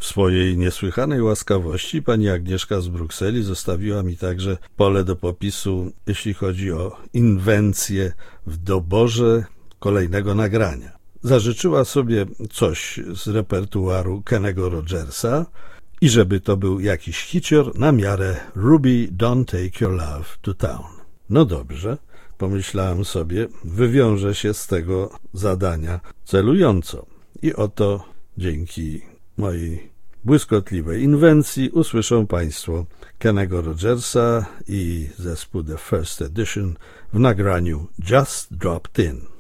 swojej niesłychanej łaskawości pani Agnieszka z Brukseli zostawiła mi także pole do popisu, jeśli chodzi o inwencję w doborze kolejnego nagrania. Zażyczyła sobie coś z repertuaru Kennego Rogersa i żeby to był jakiś hicior na miarę Ruby, Don't Take Your Love to Town. No dobrze, pomyślałem sobie, wywiążę się z tego zadania celująco. I oto dzięki mojej błyskotliwej inwencji usłyszą Państwo Kennego Rogersa i zespół The First Edition w nagraniu Just Dropped In.